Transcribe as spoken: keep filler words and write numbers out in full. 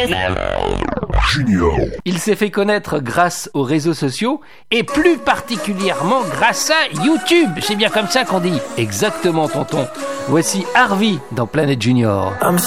Junior. Il s'est fait connaître grâce aux réseaux sociaux et plus particulièrement grâce à YouTube. C'est bien comme ça qu'on dit. Exactement, tonton. Voici Harvey dans Planet Junior.